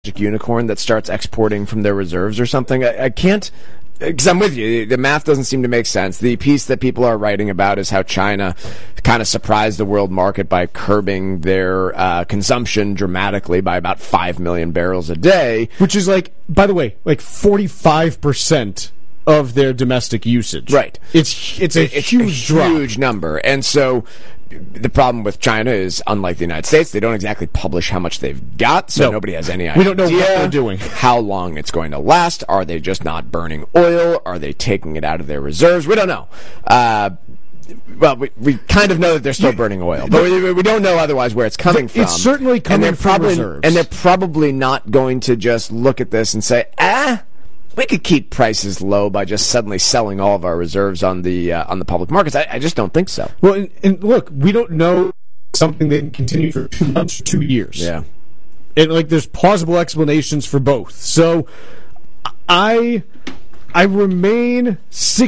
unicorn that starts exporting from their reserves or something. I can't, because I'm with you. The math doesn't seem to make sense. The piece that people are writing about is how China kind of surprised the world market by curbing their consumption dramatically by about 5 million barrels a day. Which is, like, by the way, like 45% of their domestic usage. Right. It's a huge drop. Huge number. And so the problem with China is, unlike the United States, they don't exactly publish how much they've got, so nobody has any idea. We don't know what they're doing. How long it's going to last. Are they just not burning oil? Are they taking it out of their reserves? We don't know. Well, we kind of know that they're still burning oil, but we don't know otherwise where it's coming from. It's certainly coming from reserves. And they're probably not going to just look at this and say, we could keep prices low by just suddenly selling all of our reserves on the public markets. I just don't think so. Well, and look, we don't know something that can continue for 2 months or 2 years. Yeah. And, like, there's plausible explanations for both. So I remain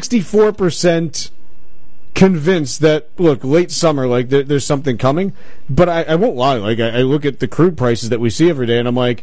64% convinced that, look, late summer, like, there's something coming. But I won't lie. Like, I look at the crude prices that we see every day, and I'm like,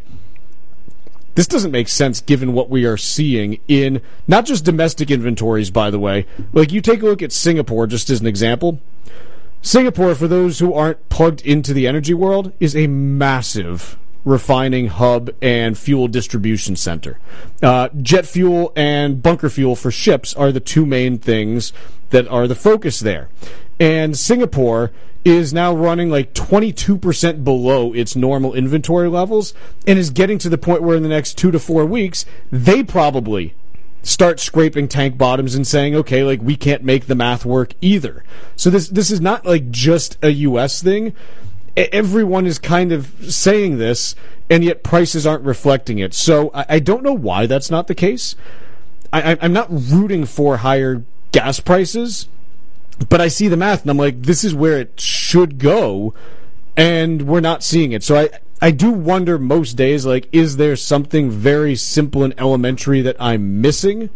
this doesn't make sense given what we are seeing in not just domestic inventories, by the way. Like, you take a look at Singapore, just as an example. Singapore, for those who aren't plugged into the energy world, is a massive refining hub and fuel distribution center. Jet fuel and bunker fuel for ships are the two main things that are the focus there. And Singapore is now running like 22% below its normal inventory levels and is getting to the point where in the next 2 to 4 weeks, they probably start scraping tank bottoms and saying, okay, like, we can't make the math work either. So this is not like just a U.S. thing. Everyone is kind of saying this, and yet prices aren't reflecting it. So I don't know why that's not the case. I'm not rooting for higher gas prices, but I see the math, and I'm like, this is where it should go, and we're not seeing it. So I do wonder most days, like, is there something very simple and elementary that I'm missing?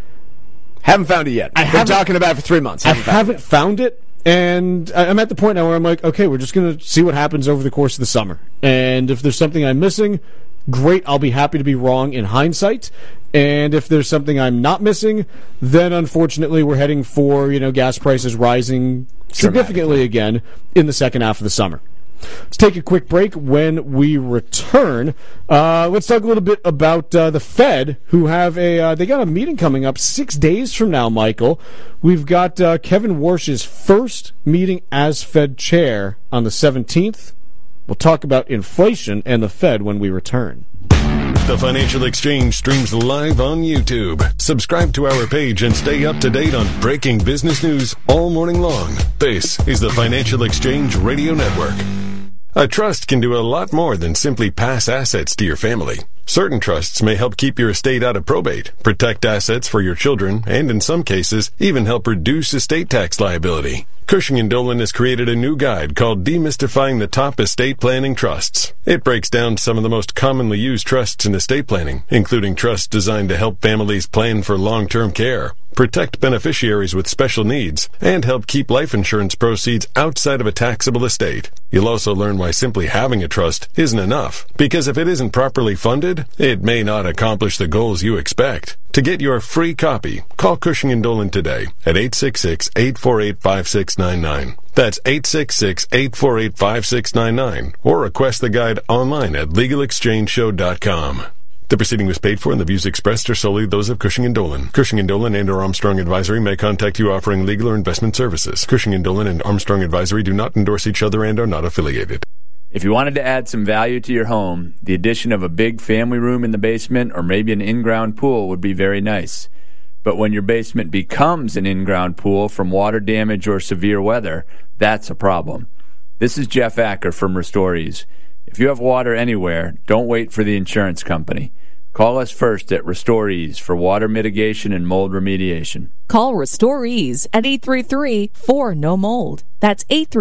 Haven't found it yet. I've been talking about it for 3 months. I haven't found it, and I'm at the point now where I'm like, okay, we're just going to see what happens over the course of the summer. And if there's something I'm missing, great, I'll be happy to be wrong in hindsight. And if there's something I'm not missing, then unfortunately we're heading for, gas prices rising significantly again in the second half of the summer. Let's take a quick break. When we return, let's talk a little bit about the Fed, who have they got a meeting coming up 6 days from now, Michael. We've got Kevin Warsh's first meeting as Fed chair on the 17th. We'll talk about inflation and the Fed when we return. The Financial Exchange streams live on YouTube. Subscribe to our page and stay up to date on breaking business news all morning long. This is the Financial Exchange Radio Network. A trust can do a lot more than simply pass assets to your family. Certain trusts may help keep your estate out of probate, protect assets for your children, and in some cases, even help reduce estate tax liability. Cushing & Dolan has created a new guide called Demystifying the Top Estate Planning Trusts. It breaks down some of the most commonly used trusts in estate planning, including trusts designed to help families plan for long-term care, protect beneficiaries with special needs, and help keep life insurance proceeds outside of a taxable estate. You'll also learn why simply having a trust isn't enough, because if it isn't properly funded, it may not accomplish the goals you expect. To get your free copy, call Cushing & Dolan today at 866-848-5699. That's 866-848-5699, or request the guide online at LegalExchangeShow.com. The proceeding was paid for, and the views expressed are solely those of Cushing & Dolan. Cushing & Dolan and or Armstrong Advisory may contact you offering legal or investment services. Cushing & Dolan and Armstrong Advisory do not endorse each other and are not affiliated. If you wanted to add some value to your home, the addition of a big family room in the basement or maybe an in-ground pool would be very nice. But when your basement becomes an in-ground pool from water damage or severe weather, that's a problem. This is Jeff Acker from Restorees. If you have water anywhere, don't wait for the insurance company. Call us first at Restorees for water mitigation and mold remediation. Call Restorees at 833-4-NO-MOLD. That's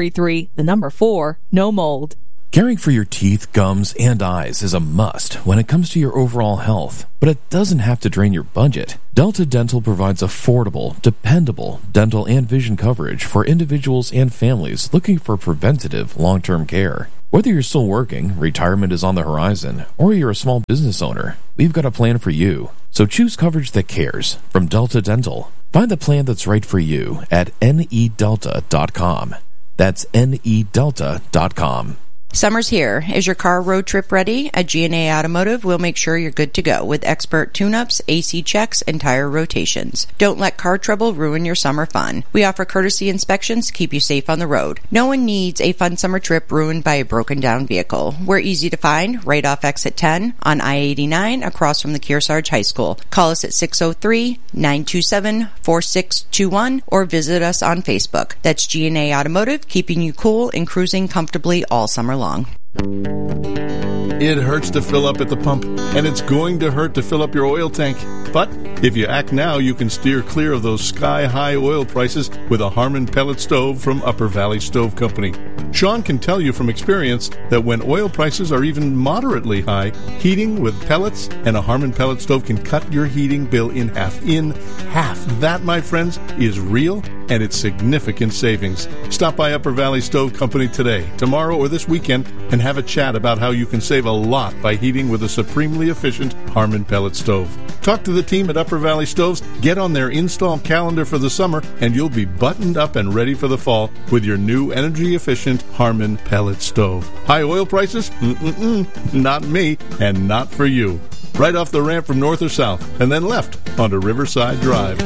833-4-NO-MOLD. Caring for your teeth, gums, and eyes is a must when it comes to your overall health, but it doesn't have to drain your budget. Delta Dental provides affordable, dependable dental and vision coverage for individuals and families looking for preventative long-term care. Whether you're still working, retirement is on the horizon, or you're a small business owner, we've got a plan for you. So choose coverage that cares from Delta Dental. Find the plan that's right for you at nedelta.com. That's nedelta.com. Summer's here. Is your car road trip ready? At G&A Automotive, we'll make sure you're good to go with expert tune-ups, AC checks, and tire rotations. Don't let car trouble ruin your summer fun. We offer courtesy inspections to keep you safe on the road. No one needs a fun summer trip ruined by a broken down vehicle. We're easy to find right off exit 10 on I-89 across from the Kearsarge High School. Call us at 603-927-4621 or visit us on Facebook. That's G&A Automotive, keeping you cool and cruising comfortably all summer long. It hurts to fill up at the pump, and it's going to hurt to fill up your oil tank. But if you act now, you can steer clear of those sky-high oil prices with a Harmon pellet stove from Upper Valley Stove Company. Sean can tell you from experience that when oil prices are even moderately high, heating with pellets and a Harmon pellet stove can cut your heating bill in half. That, my friends, is real, and it's significant savings. Stop by Upper Valley Stove Company today, tomorrow, or this weekend and have a chat about how you can save a lot by heating with a supremely efficient Harmon pellet stove. Talk to the team at Upper Valley Stoves, get on their install calendar for the summer, and you'll be buttoned up and ready for the fall with your new energy-efficient Harmon pellet stove. High oil prices? Not me, and not for you. Right off the ramp from north or south, and then left onto Riverside Drive.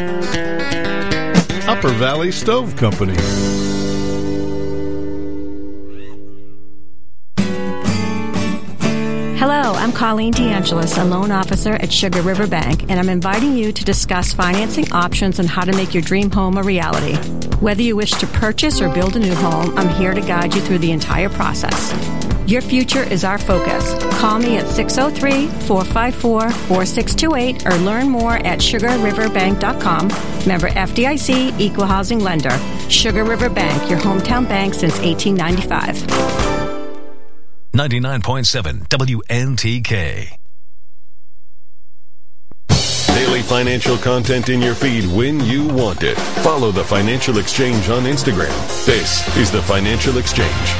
Upper Valley Stove Company. Hello, I'm Colleen DeAngelis, a loan officer at Sugar River Bank, and I'm inviting you to discuss financing options and how to make your dream home a reality. Whether you wish to purchase or build a new home, I'm here to guide you through the entire process. Your future is our focus. Call me at 603-454-4628 or learn more at sugarriverbank.com. Member FDIC, Equal Housing Lender. Sugar River Bank, your hometown bank since 1895. 99.7 WNTK. Daily financial content in your feed when you want it. Follow the Financial Exchange on Instagram. This is the Financial Exchange.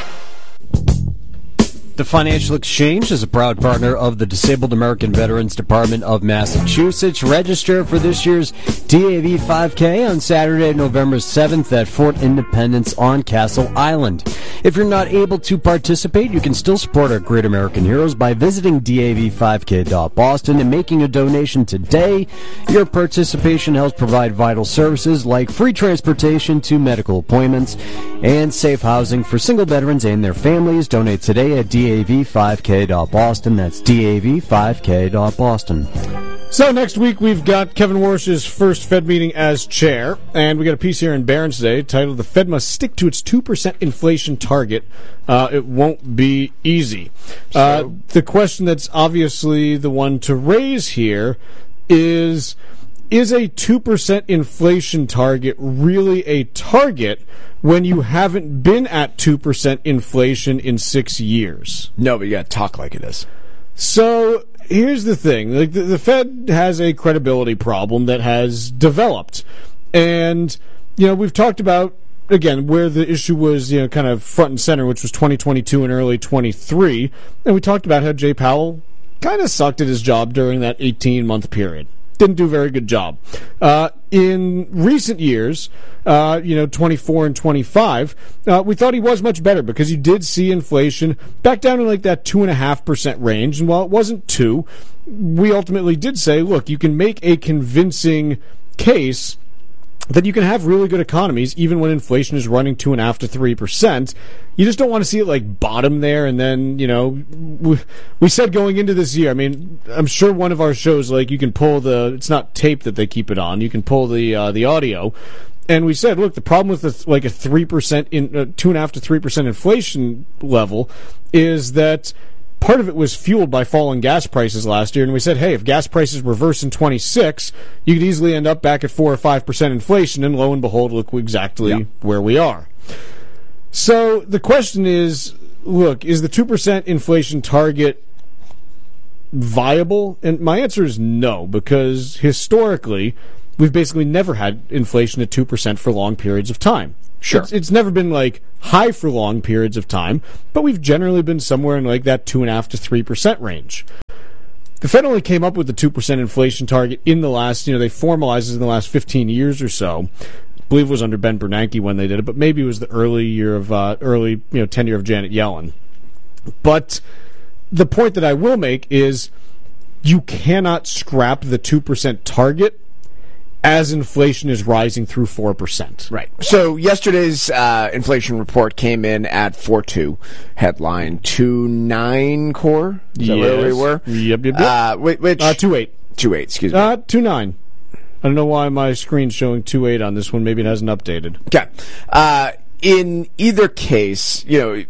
The Financial Exchange is a proud partner of the Disabled American Veterans Department of Massachusetts. Register for this year's DAV 5K on Saturday, November 7th at Fort Independence on Castle Island. If you're not able to participate, you can still support our great American heroes by visiting DAV5K.Boston and making a donation today. Your participation helps provide vital services like free transportation to medical appointments and safe housing for single veterans and their families. Donate today at DAV5K.Boston. That's DAV5K.Boston. So next week we've got Kevin Warsh's first Fed meeting as chair, and we got a piece here in Barron's today titled "The Fed Must Stick to Its 2% Inflation Target. It Won't Be Easy." The question that's obviously the one to raise here is a 2% inflation target really a target when you haven't been at 2% inflation in 6 years? No, but you got to talk like it is. So here's the thing. Like the Fed has a credibility problem that has developed. And, we've talked about, again, where the issue was, kind of front and center, which was 2022 and early 23. And we talked about how Jay Powell kind of sucked at his job during that 18-month period. Didn't do a very good job. In recent years, 24 and 25, we thought he was much better because you did see inflation back down in like that 2.5% range. And while it wasn't 2, we ultimately did say, look, you can make a convincing case that you can have really good economies even when inflation is running 2.5 to 3%. You just don't want to see it like bottom there. And then, we said going into this year, I mean, I'm sure one of our shows, like you can pull it's not tape that they keep it on. You can pull the audio. And we said, look, the problem with a 3% in 2.5 to 3% inflation level is that part of it was fueled by falling gas prices last year, and we said, hey, if gas prices reverse in 26, you could easily end up back at 4 or 5% inflation, and lo and behold, look exactly where we are. So the question is, look, is the 2% inflation target viable? And my answer is no, because historically, we've basically never had inflation at 2% for long periods of time. Sure. It's never been like high for long periods of time, but we've generally been somewhere in like that 2.5% to 3% range. The Fed only came up with the 2% inflation target in the last, they formalized it in the last 15 years or so. I believe it was under Ben Bernanke when they did it, but maybe it was the tenure of Janet Yellen. But the point that I will make is you cannot scrap the 2% target as inflation is rising through 4%. Right. So yesterday's inflation report came in at 4.2. Headline 2.9 core. Is that where we were? Yep. Which 2.8. 2.8. Excuse me. 2.9. I don't know why my screen's showing 2.8 on this one. Maybe it hasn't updated. Okay. In either case,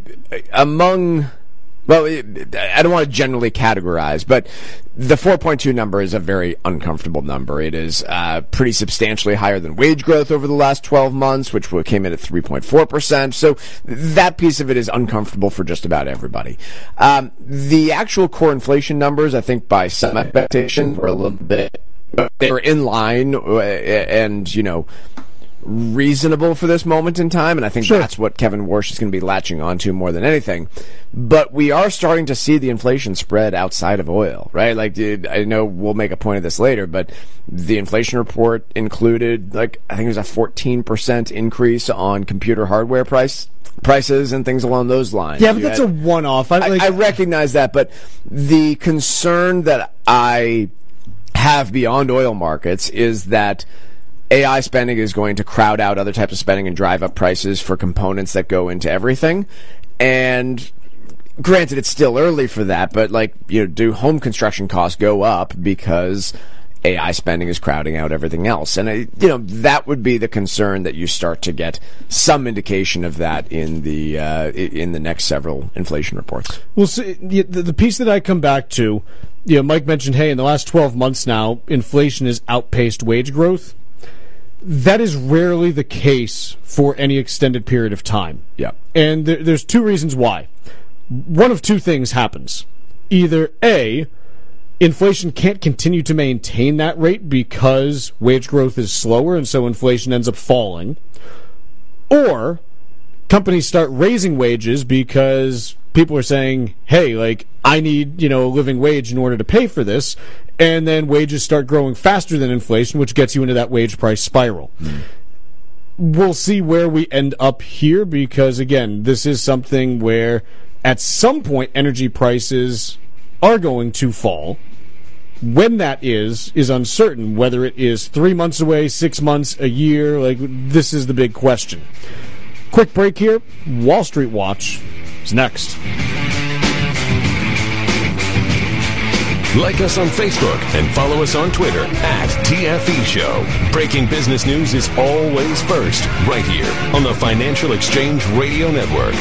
among. Well, I don't want to generally categorize, but the 4.2 number is a very uncomfortable number. It is pretty substantially higher than wage growth over the last 12 months, which came in at 3.4%. So that piece of it is uncomfortable for just about everybody. The actual core inflation numbers, I think by some expectation, were a little bit, they were in line and, reasonable for this moment in time, and I think that's what Kevin Warsh is going to be latching onto more than anything. But we are starting to see the inflation spread outside of oil, right? Like, I know we'll make a point of this later, but the inflation report included, I think it was a 14% increase on computer hardware prices and things along those lines. Yeah, but that's a one-off. I recognize that, but the concern that I have beyond oil markets is that AI spending is going to crowd out other types of spending and drive up prices for components that go into everything. And granted, it's still early for that, but do home construction costs go up because AI spending is crowding out everything else? And that would be the concern, that you start to get some indication of that in the next several inflation reports. Well, see, the piece that I come back to, Mike mentioned, hey, in the last 12 months now, inflation has outpaced wage growth. That is rarely the case for any extended period of time. Yeah. And there's two reasons why. One of two things happens. Either A, inflation can't continue to maintain that rate because wage growth is slower and so inflation ends up falling. Or companies start raising wages because people are saying, hey, I need, a living wage in order to pay for this. And then wages start growing faster than inflation, which gets you into that wage price spiral. We'll see where we end up here because, again, this is something where at some point energy prices are going to fall. When that is uncertain. Whether it is 3 months away, 6 months, a year, this is the big question. Quick break here. Wall Street Watch is next. Like us on Facebook and follow us on Twitter @TFE Show. Breaking business news is always first, right here on the Financial Exchange Radio Network.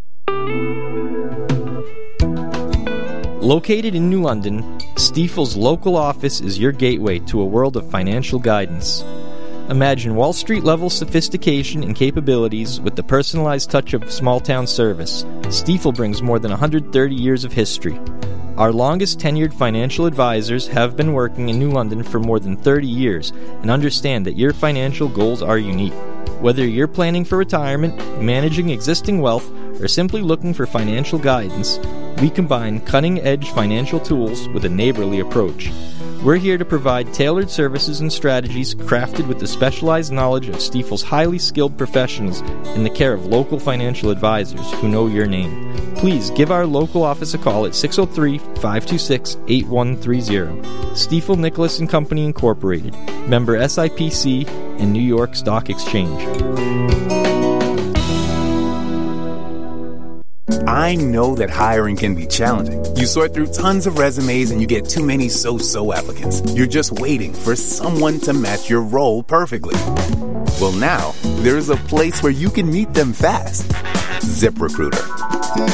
Located in New London, Stifel's local office is your gateway to a world of financial guidance. Imagine Wall Street-level sophistication and capabilities with the personalized touch of small-town service. Stifel brings more than 130 years of history. Our longest tenured financial advisors have been working in New London for more than 30 years and understand that your financial goals are unique. Whether you're planning for retirement, managing existing wealth, or simply looking for financial guidance, we combine cutting-edge financial tools with a neighborly approach. We're here to provide tailored services and strategies crafted with the specialized knowledge of Stifel's highly skilled professionals in the care of local financial advisors who know your name. Please give our local office a call at 603-526-8130. Stifel Nicholas & Company Incorporated, member SIPC and New York Stock Exchange. I know that hiring can be challenging. You sort through tons of resumes and you get too many so-so applicants. You're just waiting for someone to match your role perfectly. Well, now, there's a place where you can meet them fast. ZipRecruiter.